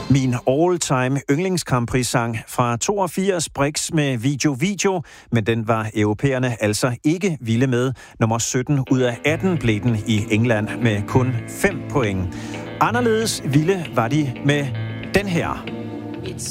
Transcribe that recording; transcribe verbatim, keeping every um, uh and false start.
Min all-time yndlingskamprissang fra toogfirs, Brix med Video Video, men den var europæerne altså ikke vilde med. Nummer sytten ud af atten blev den i England med kun fem point. Anderledes vilde var de med den her.